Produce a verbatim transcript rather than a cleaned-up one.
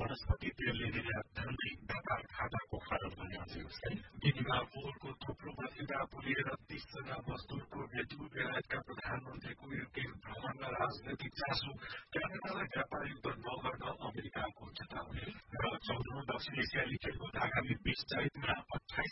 वनस्पति तेलले निर्यात झण्डै व्यापार खाताको खाडल भने अझै उसलाई गिनीमा फोहोरको थुप्रो बसिँदा पुलिएर तीस जना मजदूरको मृत्यु बेलायतका प्रधानमन्त्रीको युके भ्रमणमा राजनैतिक चासो क्यानाडालाई व्यापार युद्ध नगर्न अमेरिकाको चेतावनी र चौधौं दक्षिण एसियाली खेलकुद आगामी बीस चैतमा